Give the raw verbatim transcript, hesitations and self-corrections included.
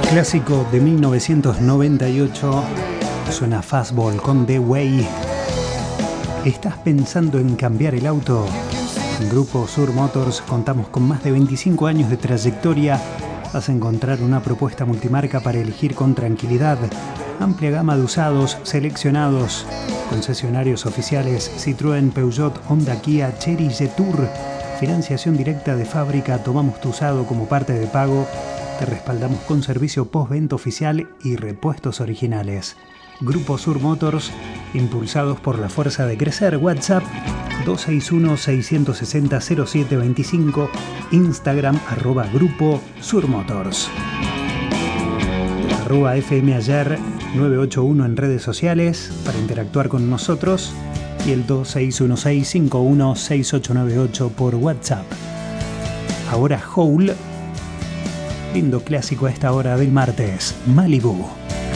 Clásico de mil novecientos noventa y ocho, suena Fastball con The Way. ¿Estás pensando en cambiar el auto? En Grupo Sur Motors contamos con más de veinticinco años de trayectoria. Vas a encontrar una propuesta multimarca para elegir con tranquilidad. Amplia gama de usados seleccionados. Concesionarios oficiales Citroën, Peugeot, Honda, Kia, Chery, Jetour. Financiación directa de fábrica. Tomamos tu usado como parte de pago. Te respaldamos con servicio postventa oficial y repuestos originales. Grupo Sur Motors, impulsados por la fuerza de crecer. WhatsApp dos seis uno, seis seis cero, cero siete dos cinco. Instagram arroba Grupo Sur Motors. Arroba F M Ayer nueve ocho uno en redes sociales para interactuar con nosotros. Y el dos seis uno seis, cinco uno seis ocho nueve ocho por WhatsApp. Ahora Hole. Lindo clásico a esta hora del martes. Malibu.